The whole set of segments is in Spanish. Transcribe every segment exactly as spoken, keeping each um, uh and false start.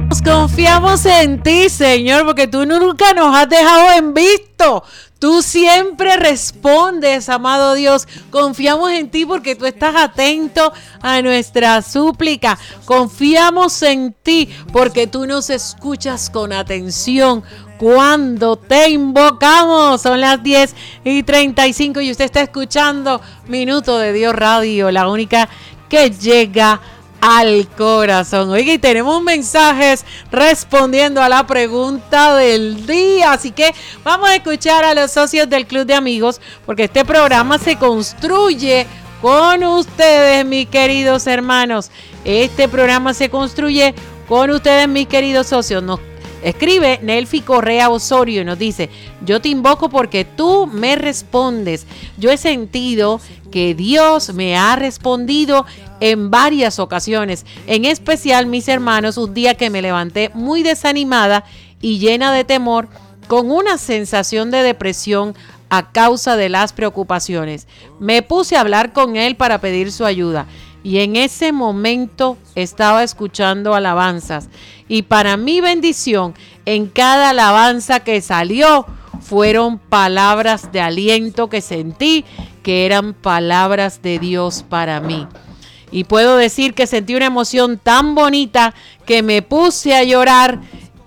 Confiamos en ti, Señor, porque tú nunca nos has dejado en visto. Tú siempre respondes, amado Dios. Confiamos en ti porque tú estás atento a nuestra súplica. Confiamos en ti porque tú nos escuchas con atención cuando te invocamos. Son las diez y treinta y cinco y usted está escuchando Minuto de Dios Radio, la única que llega al corazón. Oiga, y tenemos mensajes respondiendo a la pregunta del día, así que vamos a escuchar a los socios del Club de Amigos, porque este programa se construye con ustedes, mis queridos hermanos. Este programa se construye con ustedes, mis queridos socios. Nos escribe Nelfi Correa Osorio y nos dice: yo te invoco porque tú me respondes. Yo he sentido que Dios me ha respondido en varias ocasiones, en especial, mis hermanos, un día que me levanté muy desanimada y llena de temor, con una sensación de depresión a causa de las preocupaciones. Me puse a hablar con él para pedir su ayuda y en ese momento estaba escuchando alabanzas, y para mi bendición, en cada alabanza que salió fueron palabras de aliento que sentí que eran palabras de Dios para mí. Y puedo decir que sentí una emoción tan bonita que me puse a llorar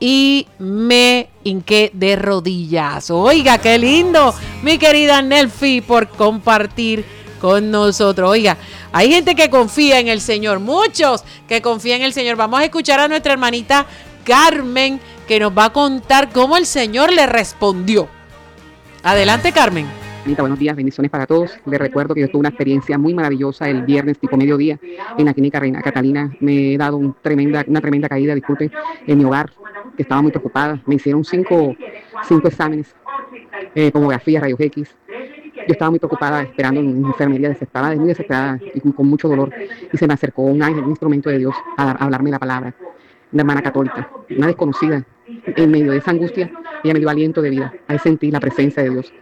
y me hinqué de rodillas. Oiga, qué lindo, mi querida Nelfi, por compartir con nosotros. Oiga, hay gente que confía en el Señor, muchos que confían en el Señor. Vamos a escuchar a nuestra hermanita Carmen, que nos va a contar cómo el Señor le respondió. Adelante, Carmen. Anita, buenos días, bendiciones para todos. Les recuerdo que yo tuve una experiencia muy maravillosa el viernes tipo mediodía en la clínica Reina Catalina. Me he dado un tremenda, una tremenda caída, disculpen, en mi hogar, que estaba muy preocupada. Me hicieron cinco, cinco exámenes, eh, tomografía, rayos X. Yo estaba muy preocupada, esperando en enfermería, desesperada, muy desesperada y con, con mucho dolor. Y se me acercó un ángel, un instrumento de Dios, a, a hablarme la palabra. Una hermana católica, una desconocida. En medio de esa angustia, ella me dio aliento de vida. Ahí sentí la presencia de Dios.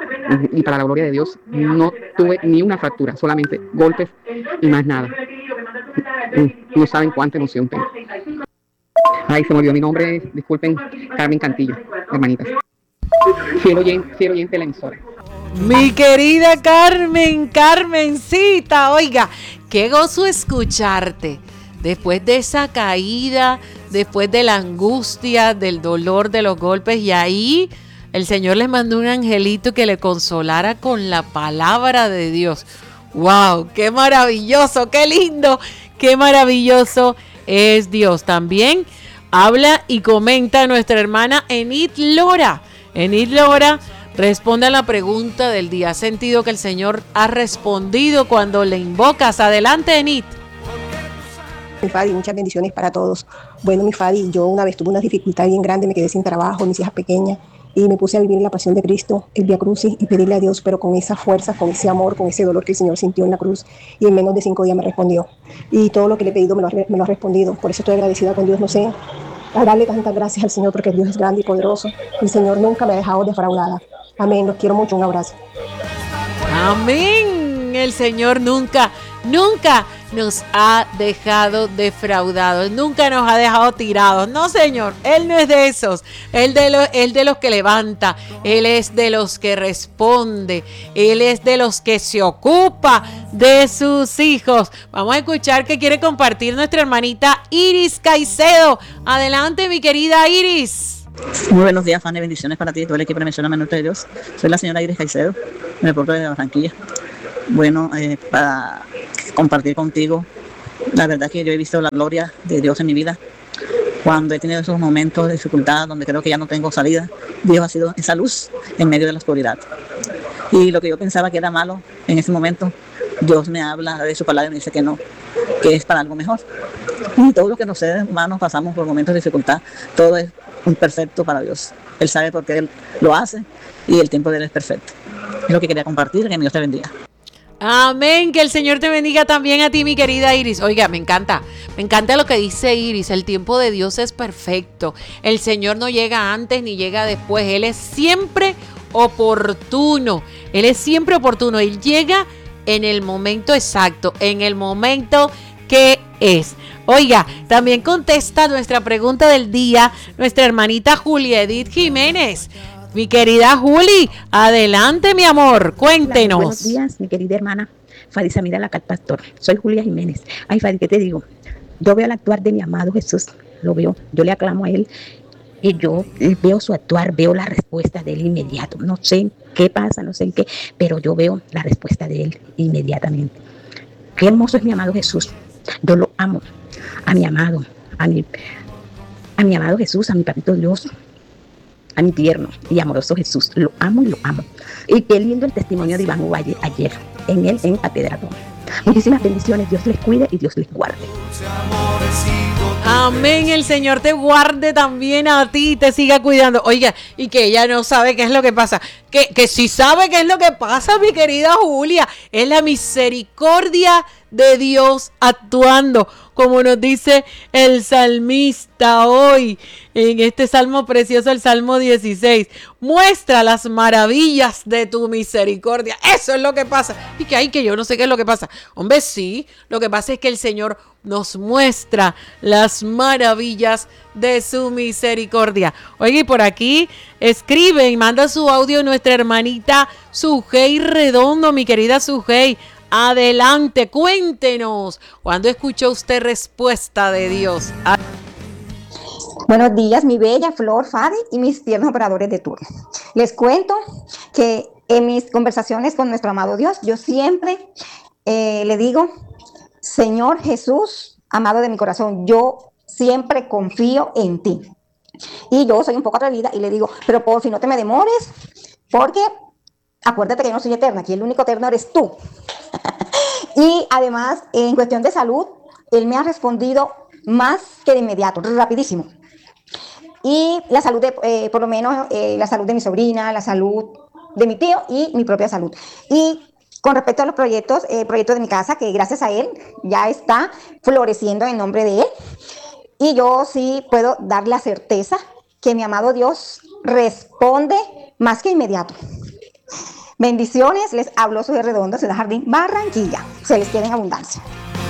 Y para la gloria de Dios, no tuve ni una fractura, solamente golpes y más nada. No saben cuánta emoción tengo. Ay, se me olvidó mi nombre, disculpen, Carmen Cantillo, hermanitas. Fiel oyente, fiel oyente de la emisora. Mi querida Carmen, Carmencita, oiga, qué gozo escucharte. Después de esa caída, después de la angustia, del dolor, de los golpes, y ahí el Señor les mandó un angelito que le consolara con la palabra de Dios. ¡Wow! ¡Qué maravilloso! ¡Qué lindo! ¡Qué maravilloso es Dios! También habla y comenta nuestra hermana Enid Lora. Enid Lora responde a la pregunta del día. ¿Has sentido que el Señor ha respondido cuando le invocas? Adelante, Enid. Mi Fadi, muchas bendiciones para todos. Bueno, mi Fadi, yo una vez tuve una dificultad bien grande, me quedé sin trabajo, mis hijas pequeñas, y me puse a vivir la pasión de Cristo, el Vía Crucis, y pedirle a Dios, pero con esa fuerza, con ese amor, con ese dolor que el Señor sintió en la cruz, y en menos de cinco días me respondió. Y todo lo que le he pedido me lo ha, me lo ha respondido. Por eso estoy agradecida con Dios, no sé, a darle tantas gracias al Señor, porque Dios es grande y poderoso. El Señor nunca me ha dejado defraudada. Amén, los quiero mucho, un abrazo. Amén. El Señor nunca, nunca nos ha dejado defraudados, nunca nos ha dejado tirados. No, Señor, Él no es de esos. Él de, lo, él de los que levanta, Él es de los que responde, Él es de los que se ocupa de sus hijos. Vamos a escuchar qué quiere compartir nuestra hermanita Iris Caicedo. Adelante, mi querida Iris. Muy buenos días, Fanny, bendiciones para ti y todo el equipo de Mención a Minuto de Dios. Soy la señora Iris Caicedo, me reporto de Barranquilla. Bueno, eh, para compartir contigo, la verdad que yo he visto la gloria de Dios en mi vida. Cuando he tenido esos momentos de dificultad donde creo que ya no tengo salida, Dios ha sido esa luz en medio de la oscuridad. Y lo que yo pensaba que era malo en ese momento, Dios me habla de su palabra y me dice que no, que es para algo mejor. Y todos los que los seres humanos pasamos por momentos de dificultad, todo es un perfecto para Dios. Él sabe por qué Él lo hace y el tiempo de Él es perfecto. Es lo que quería compartir, que Dios te bendiga. Amén, que el Señor te bendiga también a ti, mi querida Iris. Oiga, me encanta, me encanta lo que dice Iris, el tiempo de Dios es perfecto. El Señor no llega antes ni llega después, Él es siempre oportuno, Él es siempre oportuno, Él llega en el momento exacto, en el momento que es. Oiga, también contesta nuestra pregunta del día nuestra hermanita Julia Edith Jiménez. Mi querida Juli, adelante, mi amor, cuéntenos. Hola, buenos días, mi querida hermana Fadi Samira Lacat Pastor. Soy Julia Jiménez. Ay, Fadi, ¿qué te digo? Yo veo el actuar de mi amado Jesús, lo veo, yo le aclamo a él y yo veo su actuar, veo la respuesta de él inmediato. No sé en qué pasa, no sé en qué, pero yo veo la respuesta de él inmediatamente. Qué hermoso es mi amado Jesús. Yo lo amo, a mi amado, a mi, a mi amado Jesús, a mi papito Dios, a mi tierno y amoroso Jesús. Lo amo y lo amo. Y qué lindo el testimonio de Iván Uvalle ayer, en él, en Catedradón. Muchísimas bendiciones, Dios les cuide y Dios les guarde. Amén, el Señor te guarde también a ti, te siga cuidando. Oiga, y que ella no sabe qué es lo que pasa. Que, que sí sabe qué es lo que pasa, mi querida Julia. Es la misericordia de Dios actuando, como nos dice el salmista hoy, en este salmo precioso, el Salmo dieciséis. Muestra las maravillas de tu misericordia. Eso es lo que pasa. Y que hay que yo no sé qué es lo que pasa. Hombre, sí, lo que pasa es que el Señor nos muestra las maravillas de su misericordia. Oye, y por aquí escribe y manda su audio nuestra hermanita Sujei Redondo, mi querida Sujei. Adelante, cuéntenos, ¿cuándo escuchó usted respuesta de Dios? A- Buenos días, mi bella Flor, Fadi y mis tiernos operadores de turno. Les cuento que en mis conversaciones con nuestro amado Dios, yo siempre eh, le digo, Señor Jesús, amado de mi corazón, yo siempre confío en ti. Y yo soy un poco atrevida y le digo, pero por fin no te me demores, porque acuérdate que yo no soy eterna, aquí el único eterno eres tú. Y además, en cuestión de salud, él me ha respondido más que de inmediato, rapidísimo. Y la salud, de, eh, por lo menos eh, la salud de mi sobrina, la salud de mi tío y mi propia salud. Y con respecto a los proyectos, el eh, proyecto de mi casa, que gracias a él ya está floreciendo en nombre de él. Y yo sí puedo dar la certeza que mi amado Dios responde más que inmediato. Bendiciones, les hablo Sujei Redondo, Ciudad Jardín, Barranquilla. Se les quiere en abundancia.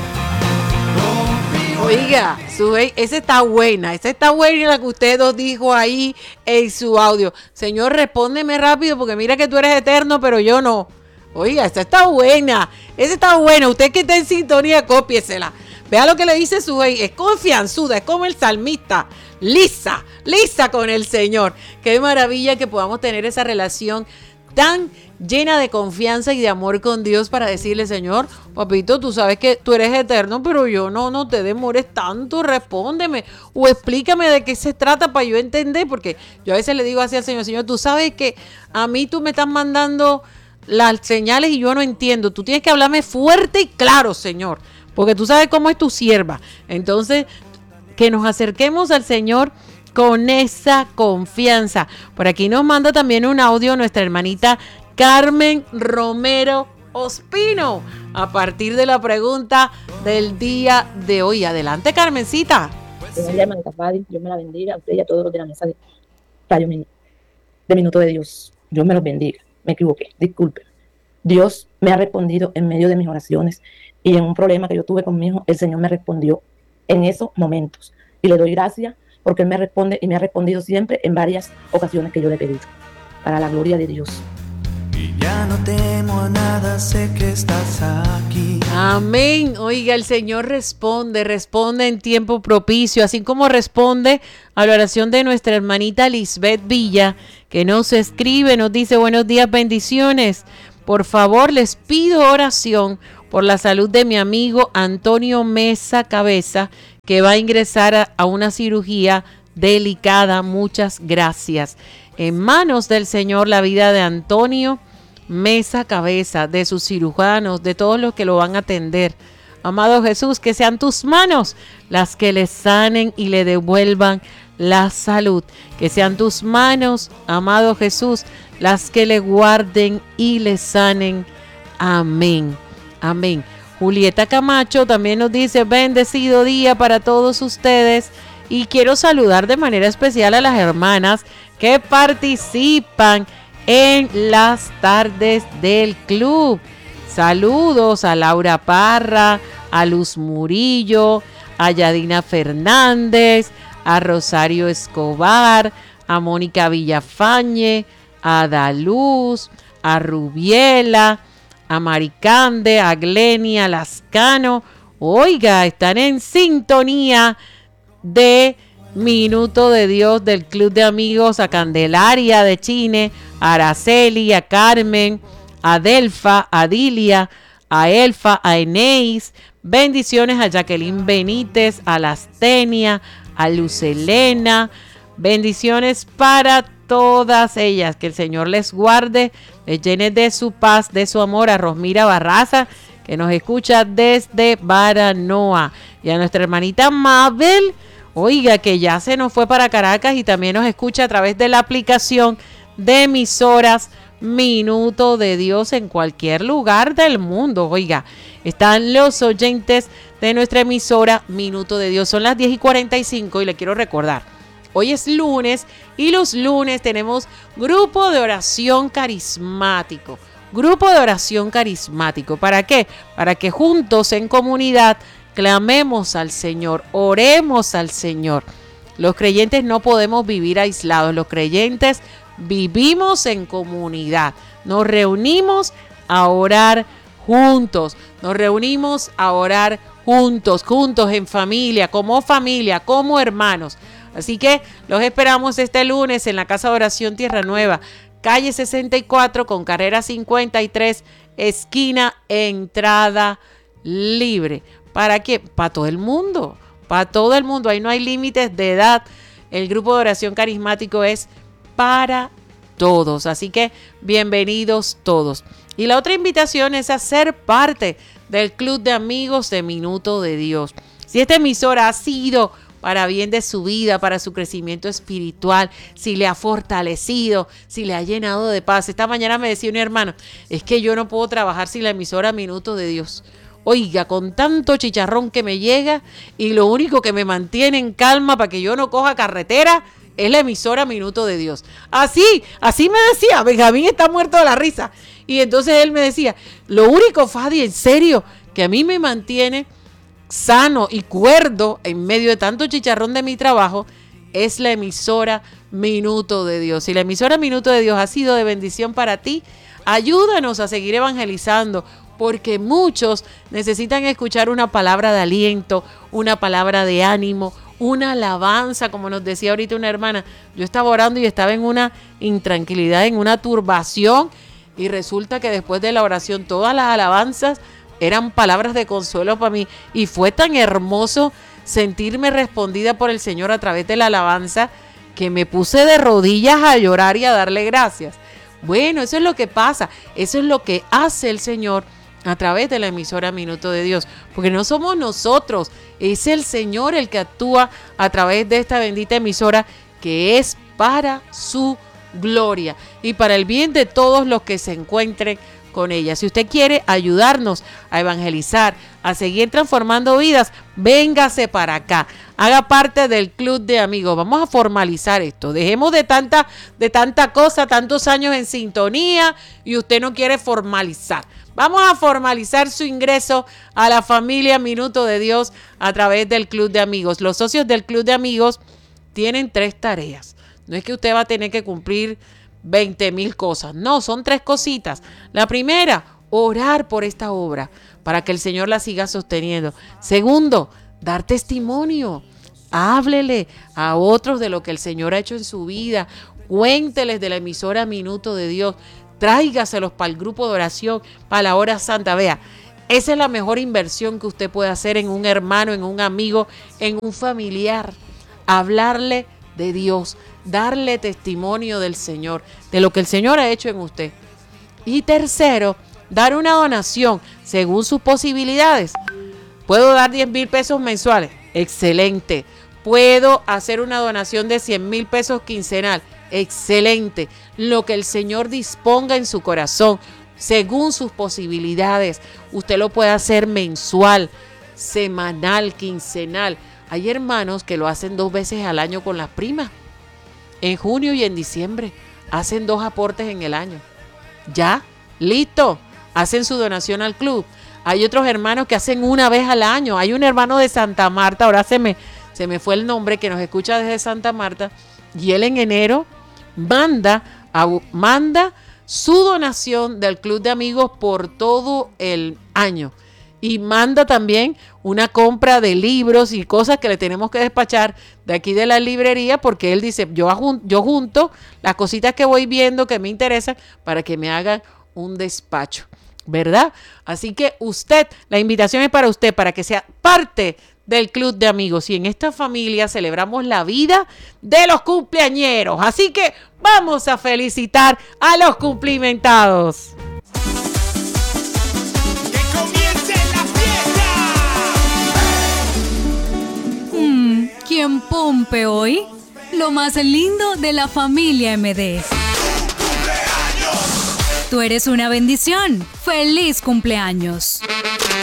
Oiga, Sujei, esa está buena, esa está buena la que usted nos dijo ahí en su audio. Señor, respóndeme rápido porque mira que tú eres eterno, pero yo no. Oiga, esa está buena, esa está buena. Usted que está en sintonía, cópiesela. Vea lo que le dice Sujei, es confianzuda, es como el salmista, lisa, lisa con el Señor. Qué maravilla que podamos tener esa relación tan llena de confianza y de amor con Dios para decirle, Señor, papito, tú sabes que tú eres eterno, pero yo no, no te demores tanto, respóndeme o explícame de qué se trata para yo entender, porque yo a veces le digo así al Señor, Señor, tú sabes que a mí tú me estás mandando las señales y yo no entiendo, tú tienes que hablarme fuerte y claro, Señor, porque tú sabes cómo es tu sierva. Entonces, que nos acerquemos al Señor con esa confianza. Por aquí nos manda también un audio nuestra hermanita Carmen Romero Ospino a partir de la pregunta del día de hoy. Adelante, Carmencita. Buenos días, hermanita Fadi. Dios me la bendiga a usted y a todos los de la mesa de Radio de Minuto de Dios. Dios me los bendiga. Me equivoqué, disculpe. Dios me ha respondido en medio de mis oraciones y en un problema que yo tuve con mi hijo, el Señor me respondió en esos momentos. Y le doy gracias porque Él me responde y me ha respondido siempre en varias ocasiones que yo le he pedido. Para la gloria de Dios. Y ya no temo a nada, sé que estás aquí. Amén. Oiga, el Señor responde, responde en tiempo propicio, así como responde a la oración de nuestra hermanita Lisbeth Villa, que nos escribe, nos dice, buenos días, bendiciones. Por favor, les pido oración por la salud de mi amigo Antonio Mesa Cabeza, que va a ingresar a, a una cirugía delicada. Muchas gracias. En manos del Señor la vida de Antonio Mesa Cabeza, de sus cirujanos, de todos los que lo van a atender. Amado Jesús, que sean tus manos las que le sanen y le devuelvan la salud. Que sean tus manos, amado Jesús, las que le guarden y le sanen. Amén. Amén. Julieta Camacho también nos dice, bendecido día para todos ustedes. Y quiero saludar de manera especial a las hermanas que participan en las tardes del club. Saludos a Laura Parra, a Luz Murillo, a Yadina Fernández, a Rosario Escobar, a Mónica Villafañe, a Daluz, a Rubiela, a Maricande, a Glenia Lascano. Oiga, están en sintonía de Minuto de Dios del Club de Amigos, a Candelaria de Chine, a Araceli, a Carmen, a Delfa, a Dilia, a Elfa, a Eneis. Bendiciones a Jacqueline Benítez, a Lastenia, a Lucelena. Bendiciones para todas ellas. Que el Señor les guarde, les llene de su paz, de su amor. A Rosmira Barraza, que nos escucha desde Baranoa. Y a nuestra hermanita Mabel, oiga, que ya se nos fue para Caracas y también nos escucha a través de la aplicación de emisoras Minuto de Dios en cualquier lugar del mundo. Oiga, están los oyentes de nuestra emisora Minuto de Dios. Son las diez y cuarenta y cinco y le quiero recordar, hoy es lunes y los lunes tenemos grupo de oración carismático. Grupo de oración carismático. ¿Para qué? Para que juntos en comunidad clamemos al Señor, oremos al Señor. Los creyentes no podemos vivir aislados. Los creyentes vivimos en comunidad. Nos reunimos a orar juntos. Nos reunimos a orar juntos, juntos en familia, como familia, como hermanos. Así que los esperamos este lunes en la Casa de Oración Tierra Nueva, calle sesenta y cuatro con carrera cincuenta y tres, esquina entrada libre. ¿Para qué? Para todo el mundo, para todo el mundo. Ahí no hay límites de edad. El grupo de oración carismático es para todos. Así que bienvenidos todos. Y la otra invitación es a ser parte del Club de Amigos de Minuto de Dios. Si esta emisora ha sido para bien de su vida, para su crecimiento espiritual, si le ha fortalecido, si le ha llenado de paz. Esta mañana me decía un hermano, es que yo no puedo trabajar sin la emisora Minuto de Dios. Oiga, con tanto chicharrón que me llega y lo único que me mantiene en calma para que yo no coja carretera es la emisora Minuto de Dios. Así, así me decía, Benjamín está muerto de la risa. Y entonces él me decía, lo único, Fadi, en serio, que a mí me mantiene sano y cuerdo en medio de tanto chicharrón de mi trabajo es la emisora Minuto de Dios. Si la emisora Minuto de Dios ha sido de bendición para ti, ayúdanos a seguir evangelizando, porque muchos necesitan escuchar una palabra de aliento, una palabra de ánimo, una alabanza, como nos decía ahorita una hermana. Yo estaba orando y estaba en una intranquilidad, en una turbación, y resulta que después de la oración todas las alabanzas eran palabras de consuelo para mí, y fue tan hermoso sentirme respondida por el Señor a través de la alabanza que me puse de rodillas a llorar y a darle gracias. Bueno, eso es lo que pasa, eso es lo que hace el Señor a través de la emisora Minuto de Dios, porque no somos nosotros, es el Señor el que actúa a través de esta bendita emisora, que es para su gloria y para el bien de todos los que se encuentren con ella. Si usted quiere ayudarnos a evangelizar, a seguir transformando vidas, véngase para acá, haga parte del Club de Amigos. Vamos a formalizar esto, dejemos de tanta, de tanta cosa, tantos años en sintonía y usted no quiere formalizar. Vamos a formalizar su ingreso a la familia Minuto de Dios a través del Club de Amigos. Los socios del Club de Amigos tienen tres tareas. No es que usted va a tener que cumplir veinte mil cosas. No, son tres cositas. La primera, orar por esta obra para que el Señor la siga sosteniendo. Segundo, dar testimonio. Háblele a otros de lo que el Señor ha hecho en su vida. Cuénteles de la emisora Minuto de Dios. Tráigaselos para el grupo de oración, para la hora santa. Vea, esa es la mejor inversión que usted puede hacer en un hermano, en un amigo, en un familiar. Hablarle de Dios, darle testimonio del Señor, de lo que el Señor ha hecho en usted. Y tercero, dar una donación según sus posibilidades. ¿Puedo dar diez mil pesos mensuales? Excelente. ¿Puedo hacer una donación de cien mil pesos quincenal? Excelente. Lo que el Señor disponga en su corazón, según sus posibilidades. Usted lo puede hacer mensual, semanal, quincenal. Hay hermanos que lo hacen dos veces al año con las primas. En junio y en diciembre hacen dos aportes en el año. Ya, listo. Hacen su donación al club. Hay otros hermanos que hacen una vez al año. Hay un hermano de Santa Marta, ahora se me, se me fue el nombre, que nos escucha desde Santa Marta, y él en enero manda, a, manda su donación del Club de Amigos por todo el año. Y manda también una compra de libros y cosas que le tenemos que despachar de aquí de la librería, porque él dice, yo, yo junto las cositas que voy viendo que me interesan para que me hagan un despacho, ¿verdad? Así que usted, la invitación es para usted, para que sea parte del Club de Amigos. Y en esta familia celebramos la vida de los cumpleañeros. Así que vamos a felicitar a los cumplimentados. ¿Quién pompe hoy? Lo más lindo de la familia M D. Tú eres una bendición. ¡Feliz cumpleaños!